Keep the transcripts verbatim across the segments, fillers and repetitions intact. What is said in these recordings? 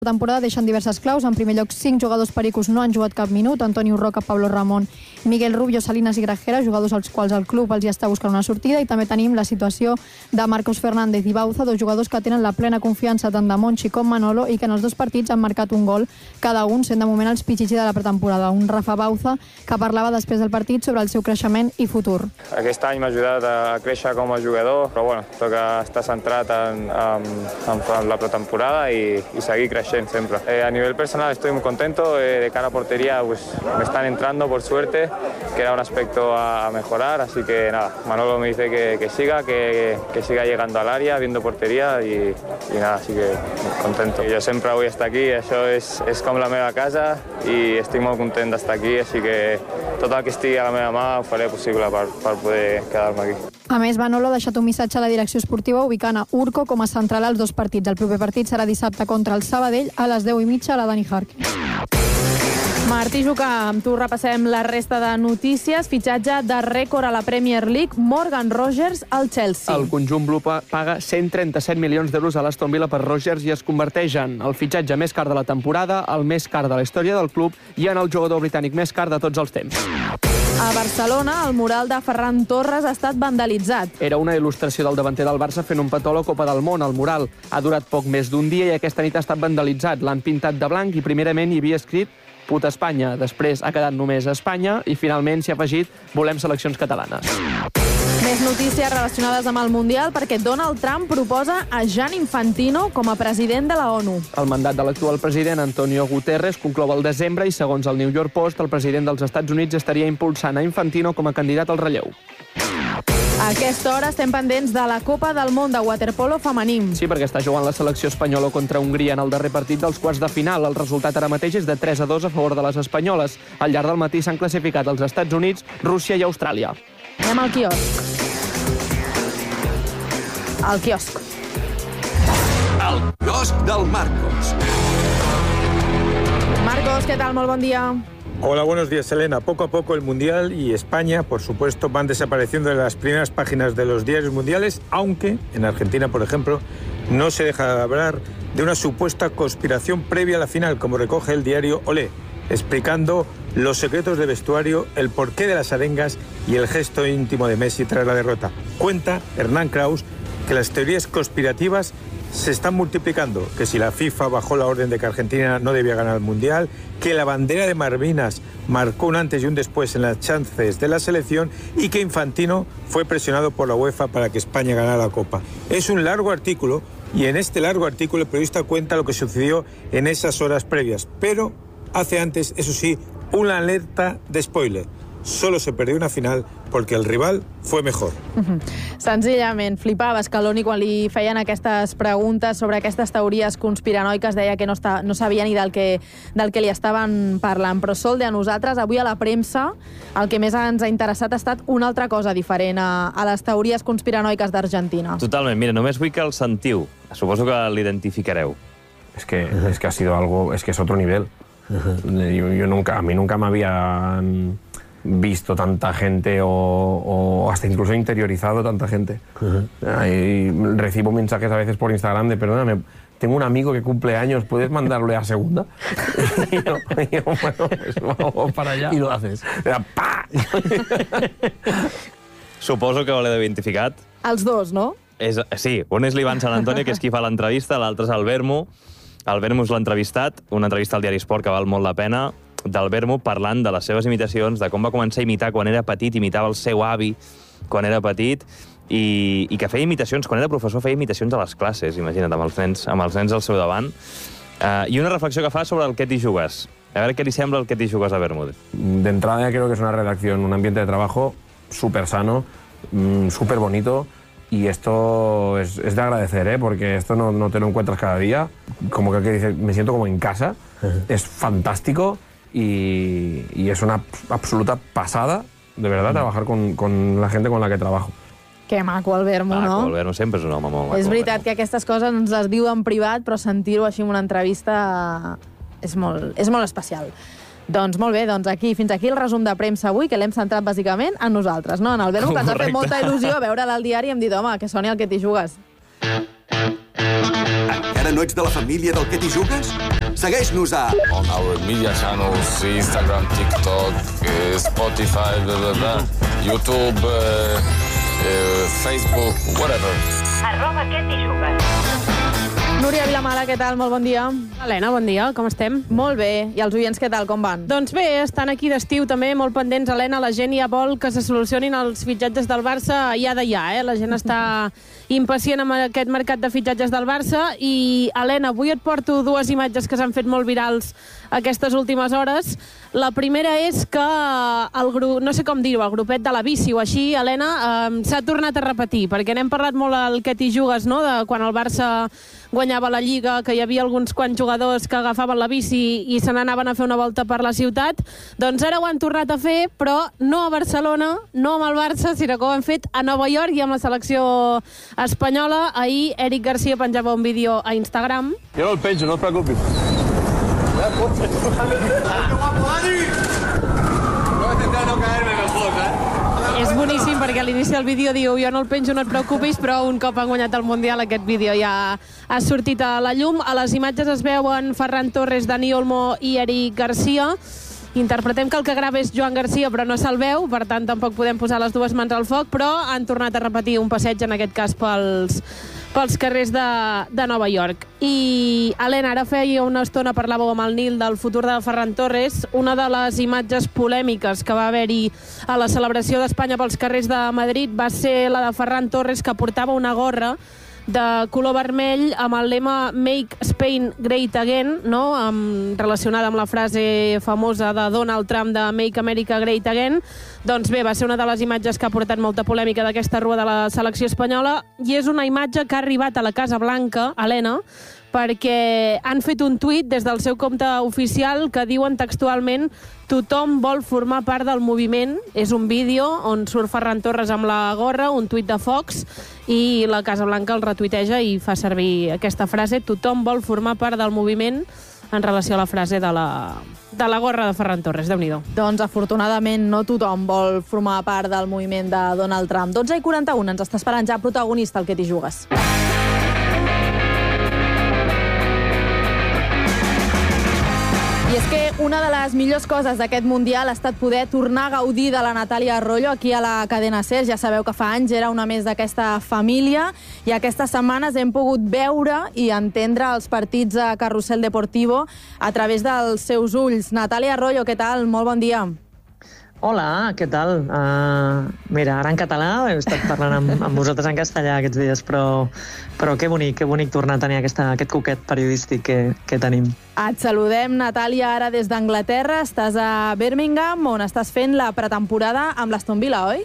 La temporada deixen diverses claus. En primer lloc, cinc jugadors pericos no han jugat cap minut. Antonio Roca, Pablo Ramón, Miguel Rubio, Salinas i Grajera, jugadors als quals el club els hi està buscant una sortida. I també tenim la situació de Marcos Fernández i Bauza, dos jugadors que tenen la plena confiança tant de Monchi com Manolo i que en els dos partits han marcat un gol cada un, sent de moment els pitxitxi de la pretemporada. Un Rafa Bauza que parlava després del partit sobre el seu creixement i futur. Aquest any m'ha ajudat a créixer com a jugador, però bueno, toca estar centrat en, en, en la pretemporada i, y seguir creixent siempre. Eh, a nivel personal estoy muy contento, eh, de cara a portería pues me están entrando por suerte, que era un aspecto a, a mejorar, así que nada, Manolo me dice que, que siga, que, que siga llegando al área, viendo portería y, y nada, así que contento. Yo sempre vull estar aquí, això és, és com la meva casa i estic molt content d'estar aquí, així que tot el que estigui a la meva mà ho faré possible per, per poder quedar-me aquí. A més, Manolo ha deixat un missatge a la direcció esportiva ubicant a Urco com a central als dos partits. El proper partit serà dissabte contra el Sabadell a les deu i mitja a la Dani Jarque. Martí Jucà, amb tu repassem la resta de notícies. Fitxatge de rècord a la Premier League, Morgan Rogers al Chelsea. El conjunt blu paga cent trenta-set milions d'euros a l'Aston Villa per Rogers i es converteix en el fitxatge més car de la temporada, el més car de la història del club i en el jugador britànic més car de tots els temps. A Barcelona, el mural de Ferran Torres ha estat vandalitzat. Era una il·lustració del davanter del Barça fent un petó a la Copa del Món. El mural ha durat poc més d'un dia i aquesta nit ha estat vandalitzat. L'han pintat de blanc i primerament hi havia escrit Puta Espanya. Després ha quedat només Espanya i finalment s'hi ha afegit Volem seleccions catalanes. Més notícies relacionades amb el Mundial perquè Donald Trump proposa a Gianni Infantino com a president de la ONU. El mandat de l'actual president, Antonio Guterres, conclou el desembre i, segons el New York Post, el president dels Estats Units estaria impulsant a Infantino com a candidat al relleu. A aquesta hora estem pendents de la Copa del Món de waterpolo femení. Sí, perquè està jugant la selecció espanyola contra Hongria en el darrer partit dels quarts de final. El resultat ara mateix és de tres a dos a favor de les espanyoles. Al llarg del matí s'han classificat els Estats Units, Rússia i Austràlia. Anem al quiosc. Al quiosc. El quiosc del Marcos. Marcos, què tal? Molt bon dia. Hola, buenos días, Elena. Poco a poco el Mundial y España, por supuesto, van desapareciendo de las primeras páginas de los diarios mundiales, aunque en Argentina, por ejemplo, no se deja de hablar de una supuesta conspiración previa a la final, como recoge el diario Olé, explicando los secretos de vestuario, el porqué de las arengas y el gesto íntimo de Messi tras la derrota. Cuenta Hernán Kraus que las teorías conspirativas se están multiplicando, que si la FIFA bajó la orden de que Argentina no debía ganar el Mundial, que la bandera de Malvinas marcó un antes y un después en las chances de la selección y que Infantino fue presionado por la UEFA para que España ganara la Copa. Es un largo artículo y en este largo artículo el periodista cuenta lo que sucedió en esas horas previas, pero hace antes, eso sí, una alerta de spoiler. Solo se perdió una final porque el rival fue mejor. Uh-huh. Senzillament, flipava Scaloni quan li feien aquestes preguntes sobre aquestes teories conspiranoiques, deia que no, està, no sabia ni del que, del que li estaven parlant. Però sol de a nosaltres, avui a la premsa, el que més ens ha interessat ha estat una altra cosa diferent a, a les teories conspiranoiques d'Argentina. Totalment, mira, només vull que el sentiu. Suposo que l'identificareu. Es que, es que ha sido algo, es que es otro nivel. Yo, yo nunca, a mí nunca me habían visto tanta gente o, o hasta incluso interiorizado tanta gente. Uh-huh. Ahí recibo mensajes a veces por Instagram de, perdóname, tengo un amigo que cumple años, ¿puedes mandarle a segunda? Y yo, y yo bueno, pues vamos para allá. Y lo haces. ¡Pah! Suposo que ho l'he identificat. Els dos, no? És, sí, un és l'Ivan Sant Antonio, que és qui fa l'entrevista, l'altre és el Vermo. El Vermo és l'entrevistat, una entrevista al Diari Esport que val molt la pena, del Vermo parlant de les seves imitacions, de com va començar a imitar quan era petit, imitava el seu avi quan era petit, i, i que feia imitacions, quan era professor feia imitacions a les classes, imagina't, amb els nens, amb els nens al seu davant. Uh, I una reflexió que fa sobre el que t'hi jugues. A veure què li sembla el que t'hi jugues a Bermúdez. De entrada creo que es una redacción, un ambiente de trabajo súper sano, mmm, súper bonito, y esto es, es de agradecer, ¿eh? Porque esto no, no te lo encuentras cada día. Como que, que dice, me siento como en casa, uh-huh. Es fantástico. Y, y es una absoluta pasada, de verdad, mm. trabajar con, con la gente con la que trabajo. Que maco el Vermo, maco, no? El Vermo sempre és un home molt maco. És veritat que aquestes coses ens les diu en privat, però sentir-ho així en una entrevista és molt, és molt especial. Doncs molt bé, doncs aquí, fins aquí el resum de premsa avui, que l'hem centrat bàsicament en nosaltres, no? En el Vermo, que ens ha fet molta il·lusió veure'l al diari i hem dit, home, que soni el que t'hi jugues. Encara no ets de la família del que t'hi jugues? Segueix-nos a... On our media channels, Instagram, TikTok, uh, Spotify, blah, blah, blah, YouTube, uh, uh, Facebook, whatever. Arroba què t'hi jugues. Núria Vilamala, què tal? Molt bon dia. Helena, bon dia, com estem? Molt bé. I els oients, què tal? Com van? Doncs bé, estan aquí d'estiu també, molt pendents. Helena, la gent ja vol que se solucionin els fitxatges del Barça ja de ja, eh? La gent està impacient amb aquest mercat de fitxatges del Barça. I, Helena, avui et porto dues imatges que s'han fet molt virals aquestes últimes hores. La primera és que el grup, no sé com dir-ho, el grupet de la bici o així, Helena, eh, s'ha tornat a repetir, perquè n'hem parlat molt al que t'hi jugues, no?, de quan el Barça guanyava la Lliga, que hi havia alguns quants jugadors que agafaven la bici i se n'anaven a fer una volta per la ciutat. Doncs ara ho han tornat a fer, però no a Barcelona, no amb el Barça, sinó que ho han fet a Nova York i amb la selecció espanyola. Ahir Eric Garcia penjava un vídeo a Instagram. Jo no el penjo, no et preocupis. És boníssim perquè a l'inici del vídeo diu jo no el penjo, no et preocupis, però un cop han guanyat el Mundial aquest vídeo ja ha sortit a la llum. A les imatges es veuen Ferran Torres, Dani Olmo i Eric Garcia. Interpretem que el que grava és Joan Garcia, però no se'l veu, per tant tampoc podem posar les dues mans al foc, però han tornat a repetir un passeig, en aquest cas pels, pels carrers de, de Nova York. I, Helena, ara feia una estona parlàveu amb el Nil del futur de Ferran Torres. Una de les imatges polèmiques que va haver-hi a la celebració d'Espanya pels carrers de Madrid va ser la de Ferran Torres, que portava una gorra de color vermell amb el lema Make Spain Great Again, no? Amb, relacionada amb la frase famosa de Donald Trump de Make America Great Again. Doncs bé, va ser una de les imatges que ha portat molta polèmica d'aquesta rua de la selecció espanyola, i és una imatge que ha arribat a la Casa Blanca, Helena, perquè han fet un tuit des del seu compte oficial que diuen textualment tothom vol formar part del moviment. És un vídeo on surt Ferran Torres amb la gorra, un tuit de Fox, i la Casa Blanca el retuiteja i fa servir aquesta frase, tothom vol formar part del moviment, en relació a la frase de la, de la gorra de Ferran Torres. Déu-n'hi-do. Doncs afortunadament no tothom vol formar part del moviment de Donald Trump. dotze i quaranta-u, ens està esperant ja protagonista el que t'hi jugues. I és que una de les millors coses d'aquest Mundial ha estat poder tornar a gaudir de la Natàlia Arroyo aquí a la cadena SER. Ja sabeu que fa anys era una més d'aquesta família i aquestes setmanes hem pogut veure i entendre els partits a Carrusel Deportivo a través dels seus ulls. Natàlia Arroyo, què tal? Molt bon dia. Hola, què tal? Uh, mira, ara en català, he estat parlant amb, amb vosaltres en castellà aquests dies, però, però que bonic, que bonic tornar a tenir aquesta, aquest coquet periodístic que, que tenim. Et saludem, Natàlia, ara des d'Anglaterra. Estàs a Birmingham, on estàs fent la pretemporada amb l'Aston Villa, oi?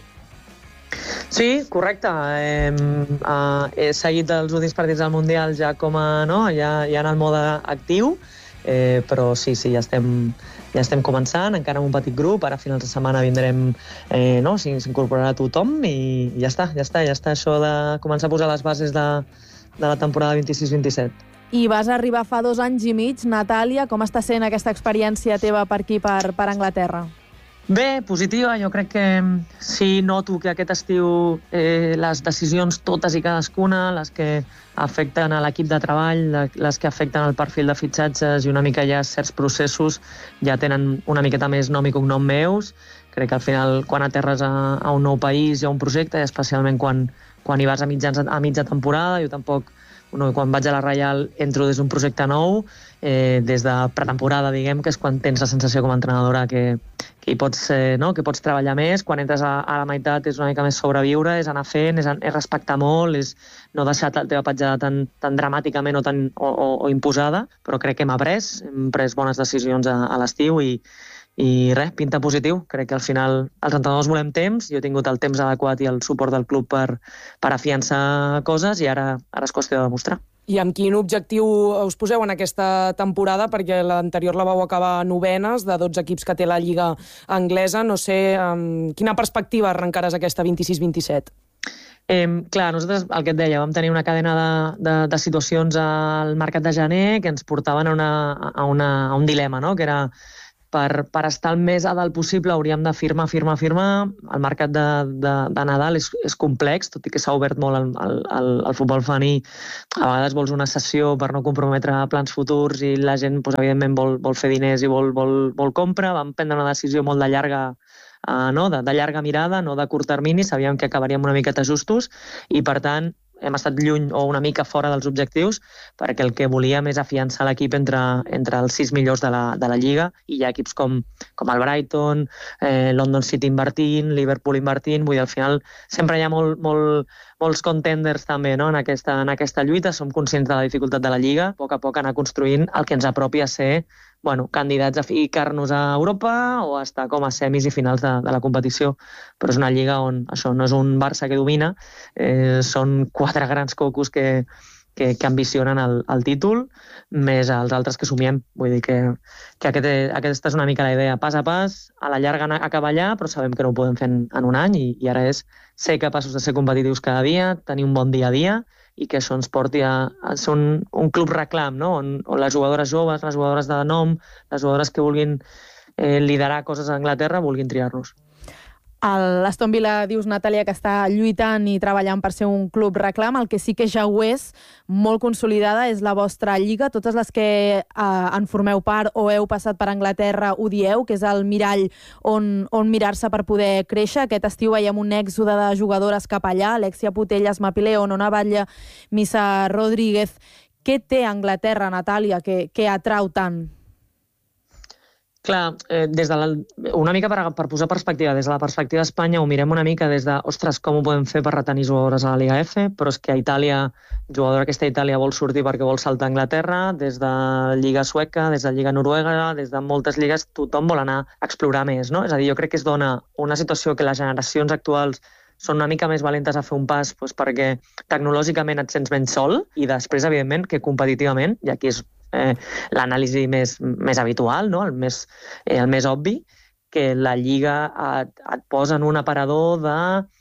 Sí, correcte. Eh, uh, he seguit els últims partits del Mundial ja com a, no, ja, ja en el mode actiu, eh, però sí, sí, ja estem... Ja estem començant, encara amb un petit grup. Ara a finals de setmana vindrem, eh, no? S'incorporarà tothom i ja està, ja està, ja està això de començar a posar les bases de, de la temporada vint-i-sis vint-i-set. I vas arribar fa dos anys i mig, Natàlia. Com està sent aquesta experiència teva per aquí, per, per Anglaterra? Bé, positiva. Jo crec que sí noto que aquest estiu eh, les decisions totes i cadascuna, les que afecten a l'equip de treball, les que afecten el perfil de fitxatges i una mica ja certs processos ja tenen una miqueta més nom i cognom meus. Crec que al final quan aterres a, a un nou país i a un projecte, i especialment quan, quan hi vas a, mitjans, a mitja temporada, jo tampoc, no, quan vaig a la Reial entro des d'un projecte nou, eh, des de pretemporada, diguem, que és quan tens la sensació com a entrenadora que, que, hi pots, eh, no? que pots treballar més. Quan entres a, a la meitat és una mica més sobreviure, és anar fent, és, és respectar molt, és no deixar la teva petjada tan, tan dramàticament o, tan, o, o, o imposada, però crec que hem après, hem pres bones decisions a, a l'estiu i, i res, pinta positiu. Crec que al final els entrenadors volem temps, jo he tingut el temps adequat i el suport del club per, per afiançar coses i ara, ara és qüestió de demostrar. I amb quin objectiu us poseu en aquesta temporada? Perquè l'anterior la vau acabar novenes de dotze equips que té la Lliga anglesa. No sé, amb quina perspectiva arrencaràs aquesta vint-i-sis vint-i-set? Eh, clar, nosaltres, el que et deia, vam tenir una cadena de, de, de situacions al mercat de gener que ens portaven a, una, a, una, a un dilema, no? Que era per, per estar el més a dalt possible hauríem de firmar, firmar, firmar. El mercat de, de, de Nadal és, és complex, tot i que s'ha obert molt el, el, el, el futbol femení. A vegades vols una sessió per no comprometre plans futurs i la gent, doncs, evidentment, vol, vol fer diners i vol, vol, vol compra. Vam prendre una decisió molt de llarga, uh, no? de, de llarga mirada, no de curt termini. Sabíem que acabaríem una miqueta justos i, per tant, hem estat lluny o una mica fora dels objectius perquè el que volíem és afiançar l'equip entre, entre els sis millors de la, de la Lliga, i hi ha equips com, com el Brighton, eh, London City invertint, Liverpool invertint, vull dir, al final sempre hi ha molt, molt, molts contenders també, no? en, aquesta, en aquesta lluita. Som conscients de la dificultat de la Lliga, a poc a poc anar construint el que ens apropi a ser bueno, candidats a ficar-nos a Europa o a estar com a semis i finals de, de la competició. Però és una lliga on això no és un Barça que domina, eh, són quatre grans cocos que, que, que ambicionen el, el títol, més els altres que somiem. Vull dir que, que aquest, aquesta és una mica la idea, pas a pas, a la llarga acabar allà, però sabem que no ho podem fer en, en un any, i, i ara és ser capaços de ser competitius cada dia, tenir un bon dia a dia, i que això ens porti a, a ser un, un club reclam, no? on, on les jugadores joves, les jugadores de nom, les jugadores que vulguin eh, liderar coses a Anglaterra, vulguin triar-nos. L'Aston Villa, dius, Natàlia, que està lluitant i treballant per ser un club reclam. El que sí que ja ho és, molt consolidada, és la vostra lliga. Totes les que eh, en formeu part o heu passat per Anglaterra ho dieu, que és el mirall on, on mirar-se per poder créixer. Aquest estiu veiem un èxode de jugadores cap allà, Alexia Putellas, Mapi León, Ona Batlle, Missa Rodríguez. Què té Anglaterra, Natàlia, que, que atrau tant? Clar, eh, des de la, una mica per, per posar perspectiva, des de la perspectiva d'Espanya ho mirem una mica des de, ostres, com ho podem fer per retenir jugadores a la Liga F, però és que a Itàlia, jugadora aquesta a Itàlia vol sortir perquè vol saltar a Anglaterra, des de Lliga Sueca, des de Lliga Noruega, des de moltes lligues, tothom vol anar a explorar més, no? És a dir, jo crec que es dona una situació que les generacions actuals són una mica més valentes a fer un pas, doncs, perquè tecnològicament et sents menys sol, i després, evidentment, que competitivament, i aquí és eh, l'anàlisi més, més habitual, no? el, més, eh, el més obvi, que la Lliga et, et posa en un aparador de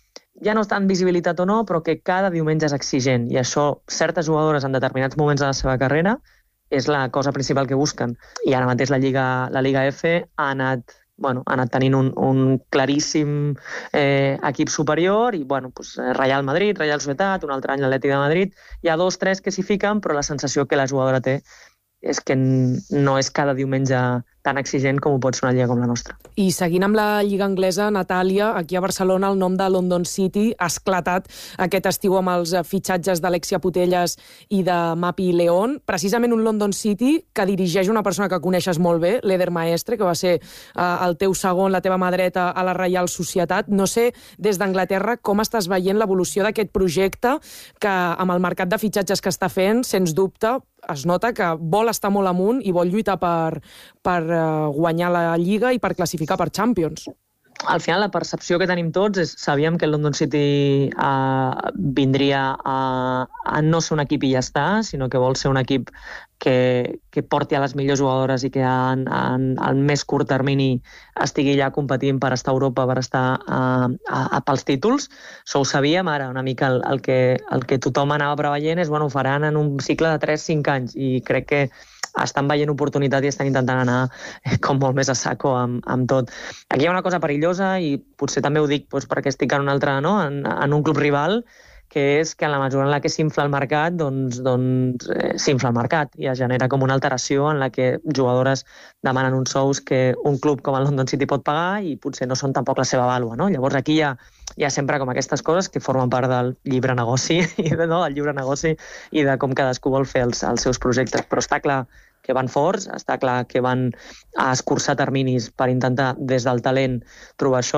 ja no està en visibilitat o no, però que cada diumenge és exigent, i això certes jugadores en determinats moments de la seva carrera és la cosa principal que busquen. I ara mateix la Lliga, la Lliga F ha anat Bueno, ha anat tenint un, un claríssim eh, equip superior, i bueno, pues, Real Madrid, Real Societat, un altre any l'Atlètic de Madrid. Hi ha dos, tres que s'hi fiquen, però la sensació que la jugadora té és que no és cada diumenge tan exigent com ho pot ser una lliga com la nostra. I seguint amb la lliga anglesa, Natàlia, aquí a Barcelona el nom de London City ha esclatat aquest estiu amb els fitxatges d'Alexia Putellas i de Mapi León. Precisament un London City que dirigeix una persona que coneixes molt bé, l'Eder Maestre, que va ser eh, el teu segon, la teva mà dreta a la Reial Societat. No sé, des d'Anglaterra, com estàs veient l'evolució d'aquest projecte que amb el mercat de fitxatges que està fent, sens dubte, es nota que vol estar molt amunt i vol lluitar per, per uh, guanyar la Lliga i per classificar per Champions. Al final, la percepció que tenim tots és, sabíem que el London City uh, vindria a, a no ser un equip i ja està, sinó que vol ser un equip que, que porti a les millors jugadores i que en, en, en més curt termini estigui ja competint per estar a Europa, per estar uh, a, a, pels títols. Això ho sabíem. Ara una mica el, el, que, el que tothom anava preveient és, bueno, ho faran en un cicle de tres cinc anys, i crec que estan veient oportunitat i estan intentant anar com molt més a saco amb, amb tot. Aquí hi ha una cosa perillosa, i potser també ho dic doncs, perquè estic en un altre, no? en, en un club rival, que és que en la mesura en la que s'infla el mercat, doncs, doncs eh, s'infla el mercat i es genera com una alteració en la que jugadores demanen uns sous que un club com el London City pot pagar i potser no són tampoc la seva vàlua, no? Llavors aquí hi ha, hi ha sempre com aquestes coses que formen part del llibre negoci, no? del llibre negoci i de com cadascú vol fer els, els seus projectes. Però està clar que van forts, està clar que van a escurçar terminis per intentar des del talent trobar això,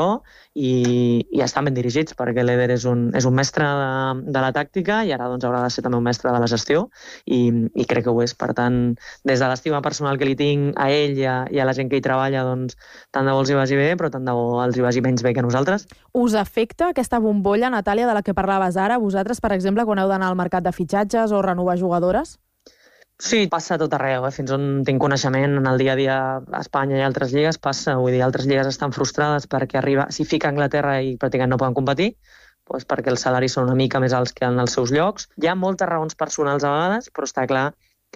i, i estan ben dirigits, perquè l'Eder és un, és un mestre de, de la tàctica, i ara doncs, haurà de ser també un mestre de la gestió, i, i crec que ho és. Per tant, des de l'estima personal que li tinc a ell i a, i a la gent que hi treballa, doncs, tant de bo els hi vagi bé, però tant de bo els hi vagi menys bé que nosaltres. Us afecta aquesta bombolla, Natàlia, de la que parlaves ara, vosaltres, per exemple, quan heu d'anar al mercat de fitxatges o renovar jugadores? Sí, passa a tot arreu, eh? Fins on tinc coneixement en el dia a dia a Espanya i altres lligues passa, vull dir, altres lligues estan frustrades perquè arriba, si fica a Anglaterra i pràcticament no poden competir, doncs perquè els salaris són una mica més alts que en els seus llocs. Hi ha moltes raons personals a vegades, però està clar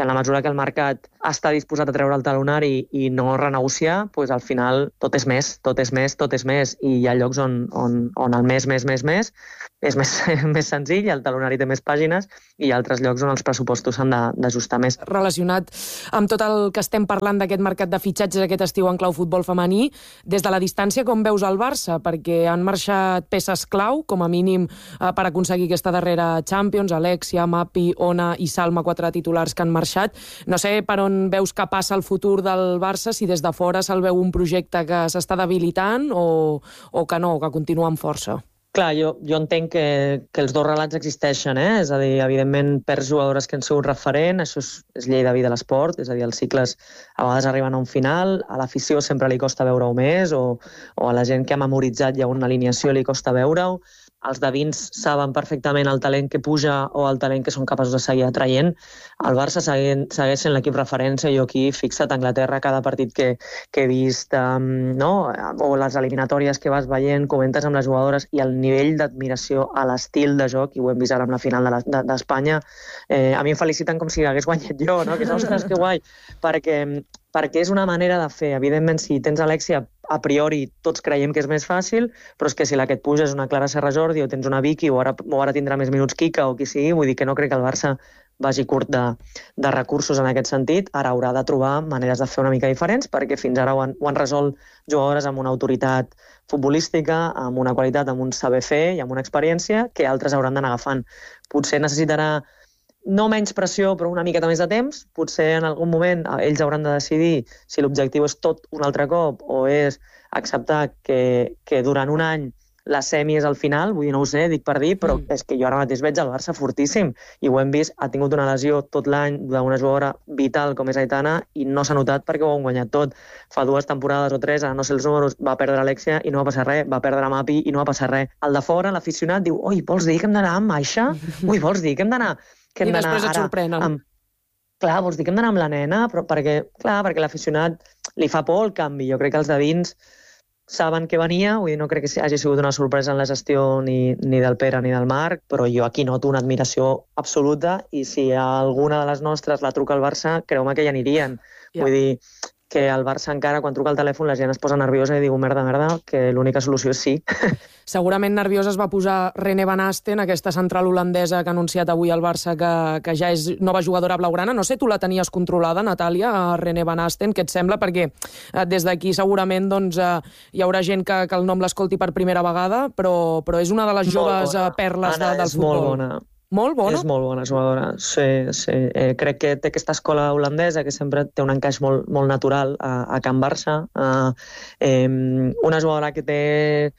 que en la mesura que el mercat està disposat a treure el talonari i no renegociar, doncs al final tot és més, tot és més, tot és més, i hi ha llocs on, on, on el més, més, més, més és més, més senzill, el talonari té més pàgines, i hi ha altres llocs on els pressupostos s'han d'ajustar més. Relacionat amb tot el que estem parlant d'aquest mercat de fitxatges aquest estiu en clau futbol femení, des de la distància com veus el Barça? Perquè han marxat peces clau, com a mínim eh, per aconseguir aquesta darrera Champions, Alexia, Mapi, Ona i Salma, quatre titulars que han marxat. No sé per on veus que passa el futur del Barça, si des de fora se'l veu un projecte que s'està debilitant o, o que no, que continua amb força. Clar, jo, jo entenc que, que els dos relats existeixen, eh? És a dir, evidentment perds jugadores que han sigut referent, això és, és llei de vida de l'esport, és a dir, els cicles a vegades arriben a un final, a l'afició sempre li costa veure-ho més, o, o a la gent que ha memoritzat ja una alineació li costa veure-ho. Els de dins saben perfectament el talent que puja o el talent que són capaços de seguir atraient. El Barça segueix sent l'equip referència. Jo aquí, fixa't, a Anglaterra, cada partit que, que he vist, um, no? o les eliminatòries que vas veient, comentes amb les jugadores, i el nivell d'admiració a l'estil de joc, i ho hem vist ara amb la final d'Espanya, de, de, eh, a mi em feliciten com si hagués guanyat jo, no? Que és, ostres, que guai, perquè... perquè és una manera de fer. Evidentment, si tens Alexia, a priori tots creiem que és més fàcil, però és que si la que et puja és una Clara Serra Jordi, o tens una Vicky, o ara, o ara tindrà més minuts Kika, o qui sigui, vull dir que no crec que el Barça vagi curt de, de recursos en aquest sentit. Ara haurà de trobar maneres de fer una mica diferents, perquè fins ara ho han, ho han resolt jugadores amb una autoritat futbolística, amb una qualitat, amb un saber fer i amb una experiència que altres hauran d'anar agafant. Potser necessitarà no menys pressió, però una miqueta més de temps. Potser en algun moment ells hauran de decidir si l'objectiu és tot un altre cop o és acceptar que, que durant un any la semi és al final, vull dir, no ho sé, dic per dir, però mm. és que jo ara mateix veig el Barça fortíssim, i ho hem vist, ha tingut una lesió tot l'any d'una jugadora vital com és Aitana, i no s'ha notat perquè ho han guanyat tot. Fa dues temporades o tres, ara no sé els números, va perdre Alexia i no va passar res, va perdre Mapi i no va passar res. El de fora, l'aficionat, diu, oi, vols dir que hem d'anar amb Aixa? Ui, vols dir que hem d'anar... Que hem I després et sorprenen. Amb... Clar, vols dir que hem d'anar amb la nena? Però perquè, clar, perquè l'aficionat li fa por el canvi. Jo crec que els de dins saben que venia, vull dir, no crec que hagi sigut una sorpresa en la gestió ni, ni del Pere ni del Marc, però jo aquí noto una admiració absoluta, i si alguna de les nostres la truca al Barça, creu-me que hi anirien. Yeah. Vull dir que el Barça encara, quan truca al telèfon, la gent es posa nerviosa i diu, merda, merda, que l'única solució és sí. Segurament nerviosa es va posar René Van Asten, aquesta central holandesa que ha anunciat avui el Barça que, que ja és nova jugadora blaugrana. No sé, tu la tenies controlada, Natàlia, a René Van Asten, què et sembla? Perquè eh, des d'aquí segurament doncs, eh, hi haurà gent que, que el nom l'escolti per primera vegada, però, però és una de les joves eh, perles Anna, de, del és futbol. Molt bona. Molt bona? És molt bona jugadora, sí, sí. Eh, crec que té aquesta escola holandesa que sempre té un encaix molt, molt natural a, a Can Barça. Uh, eh, una jugadora que té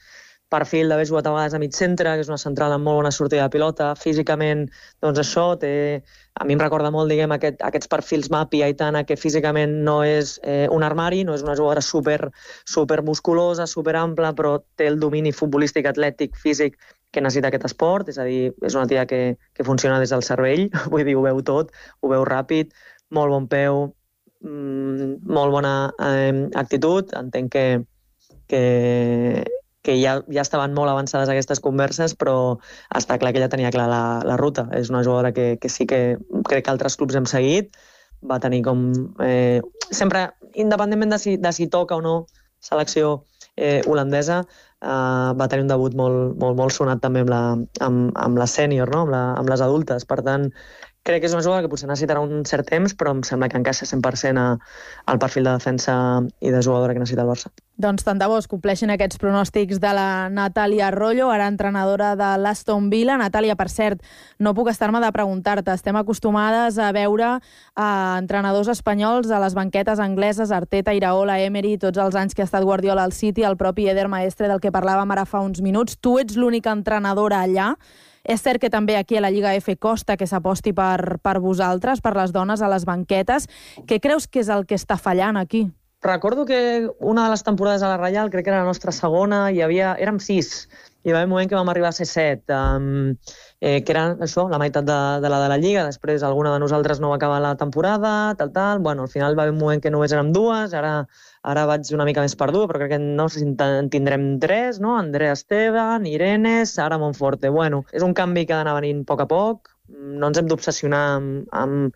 perfil d'haver jugat a vegades a mig centre, que és una central amb molt bona sortida de pilota. Físicament, doncs això, té... a mi em recorda molt, diguem, aquest, aquests perfils Mapi, Aitana, que físicament no és eh, un armari, no és una jugadora super, super musculosa, super ampla, però té el domini futbolístic, atlètic, físic, que necessita aquest esport. És a dir, és una tia que, que funciona des del cervell, vull dir, ho veu tot, ho veu ràpid, molt bon peu, mmm, molt bona eh, actitud. Entenc que, que, que ja, ja estaven molt avançades aquestes converses, però està clar que ella tenia clar la, la ruta. És una jugadora que, que sí que crec que altres clubs hem seguit. Va tenir com... Eh, sempre, independentment de si, de si toca o no selecció eh, holandesa, Uh, va tenir un debut molt, molt, molt sonat també amb, la, amb, amb la sènior, no? amb, la, amb les adultes. Per tant, crec que és una jugadora que potser necessitarà un cert temps, però em sembla que encaixa cent per cent a, al perfil de defensa i de jugadora que necessita el Barça. Doncs tant de bo es compleixin aquests pronòstics de la Natàlia Arroyo, ara entrenadora de l'Aston Villa. Natàlia, per cert, no puc estar-me de preguntar-te. Estem acostumades a veure a entrenadors espanyols a les banquetes angleses, Arteta, Iraola, Emery, tots els anys que ha estat Guardiola al City, el propi Eder Maestre, del que parlàvem ara fa uns minuts. Tu ets l'única entrenadora allà. És cert que també aquí a la Lliga F costa que s'aposti per, per vosaltres, per les dones a les banquetes. Què creus que és el que està fallant aquí? Recordo que una de les temporades a la Reial, crec que era la nostra segona, hi havia, érem sis, hi va haver un moment que vam arribar a ser set, um, eh, que era això, la meitat de, de la de la Lliga. Després alguna de nosaltres no va acabar la temporada, tal, tal. Bueno, al final va haver un moment que només érem dues, ara... Ara vaig una mica més perduda, però crec que no sé si en tindrem tres, no? Andrea Esteban, Irene, Sara Monforte. Bueno, és un canvi que ha d'anar venint a poc a poc. No ens hem d'obsessionar amb, amb,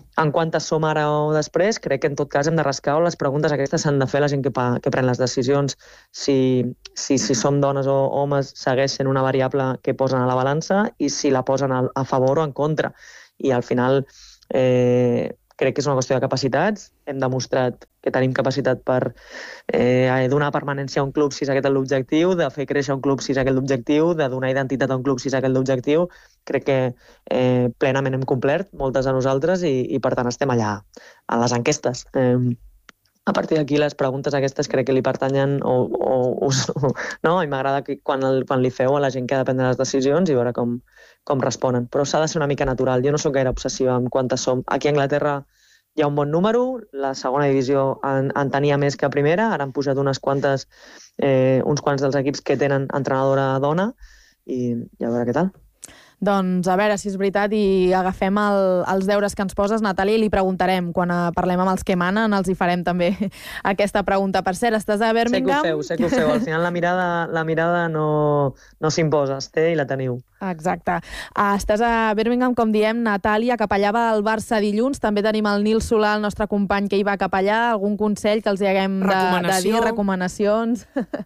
en quantes som ara o després, crec que en tot cas hem de rascar o les preguntes aquestes s'han de fer la gent que, pa, que pren les decisions. Si, si, si som dones o homes segueix sent una variable que posen a la balança i si la posen a, a favor o en contra. I al final eh, crec que és una qüestió de capacitats. Hem demostrat que tenim capacitat per eh, donar permanència a un club si és aquest l'objectiu, de fer créixer un club si és aquest l'objectiu, de donar identitat a un club si és aquest l'objectiu. Crec que eh, plenament hem complert, moltes de nosaltres, i, i per tant estem allà a les enquestes. Eh, a partir d'aquí les preguntes aquestes crec que li pertanyen o, o, o, no? I m'agrada que quan, el, quan li feu a la gent que ha de prendre les decisions i veure com, com responen. Però s'ha de ser una mica natural. Jo no sóc gaire obsessiva amb quantes som. Aquí a Anglaterra hi ha un bon número, la segona divisió en, en tenia més que a primera, ara han pujat unes quantes, eh, uns quants dels equips que tenen entrenadora dona i, i a veure què tal. Doncs a veure si és veritat i agafem el, els deures que ens poses, Natàlia, i li preguntarem. Quan parlem amb els que manen els hi farem també aquesta pregunta. Per cert, estàs a Birmingham? Sé que ho feu, sé que ho feu. Al final la mirada, la mirada no, no s'imposa, es té i la teniu. Exacte. Uh, estàs a Birmingham, com diem, Natàlia, cap allà va el Barça dilluns. També tenim el Nil Solà, el nostre company, que hi va cap allà. Algun consell que els hi haguem de, de dir? Recomanacions?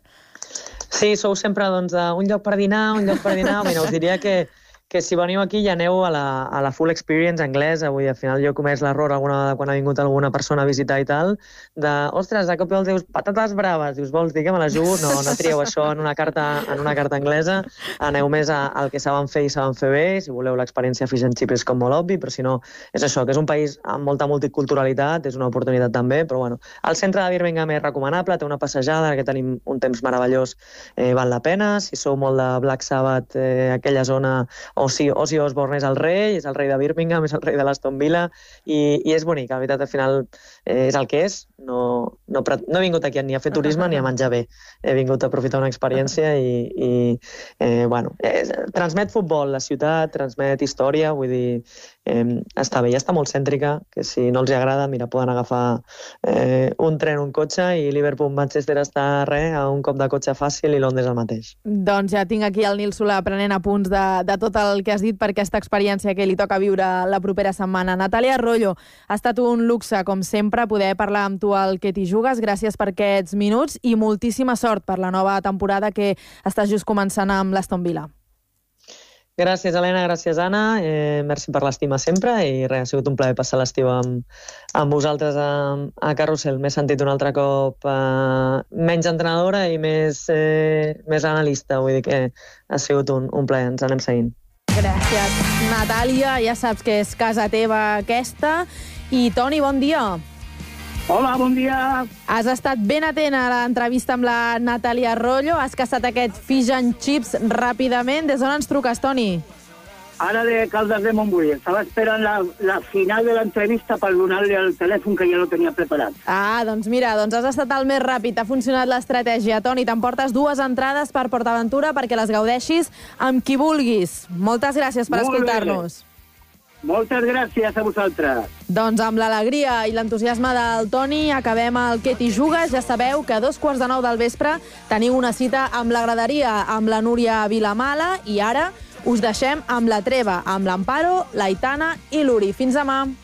Sí, sou sempre doncs, un lloc per dinar, un lloc per dinar. Mira, us diria que que si veniu aquí ja aneu a la, a la full experience anglesa. Vull dir, al final jo he comès l'error alguna vegada quan ha vingut alguna persona a visitar i tal, de, ostres, de cop i volta dius, patates braves, dius, vols dir que me les jugo? No, no trieu això en una carta, en una carta anglesa, aneu més a, al que saben fer i saben fer bé. Si voleu l'experiència fish and chips és com molt obvi, però si no, és això, que és un país amb molta multiculturalitat, és una oportunitat també, però bueno, el centre de Birmingham és recomanable, té una passejada, que tenim un temps meravellós, eh, val la pena. Si sou molt de Black Sabbath, eh, aquella zona, o si Ozzy Osbourne és el rei, és el rei de Birmingham, és el rei de l'Aston Villa, i, i és bonic, la veritat, al final eh, és el que és. No, no, no he vingut aquí ni a fer turisme ni a menjar bé, he vingut a aprofitar una experiència i, i eh, bueno, eh, transmet futbol la ciutat, transmet història, vull dir, eh, està bé, ja està molt cèntrica, que si no els hi agrada, mira, poden agafar eh, un tren, un cotxe, i Liverpool-Manchester està res, a un cop de cotxe fàcil, i Londres el mateix. Doncs ja tinc aquí el Nil Solà prenent apunts de, de tot el que has dit per aquesta experiència que li toca viure la propera setmana. Natàlia Arroyo, ha estat un luxe, com sempre, poder parlar amb tu al Que t'hi jugues. Gràcies per aquests minuts i moltíssima sort per la nova temporada que estàs just començant amb l'Aston Villa. Gràcies, Helena, gràcies, Anna. Eh, merci per l'estima sempre i res, ha sigut un plaer passar l'estiu amb, amb vosaltres a, a Carrusel. M'he sentit un altre cop eh, menys entrenadora i més, eh, més analista. Vull dir que ha sigut un, un plaer. Ens anem seguint. Gràcies, Natàlia. Ja saps que és casa teva aquesta. I Toni, bon dia. Hola, bon dia. Has estat ben atent a l'entrevista amb la Natàlia Arroyo. Has caçat aquest fish and chips ràpidament. Des d'on ens truques, Toni? Ara de Caldes de Montbui. Estava esperant la, la final de l'entrevista per donar-li el telèfon que ja lo tenia preparat. Ah, doncs mira, doncs has estat el més ràpid. Ha funcionat l'estratègia. Toni, t'emportes dues entrades per PortAventura perquè les gaudeixis amb qui vulguis. Moltes gràcies per escoltar-nos. Moltes gràcies a vosaltres. Doncs amb l'alegria i l'entusiasme del Toni acabem el Que t'hi jugues. Ja sabeu que a dos quarts de nou del vespre teniu una cita amb la graderia amb la Núria Vilamala i ara us deixem amb la treva, amb l'Amparo, l'Aitana i l'Uri. Fins demà.